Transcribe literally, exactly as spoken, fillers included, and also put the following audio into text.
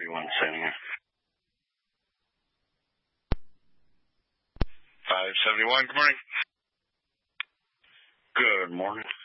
seventy-one sending it. five seventy-one, good morning. Good morning.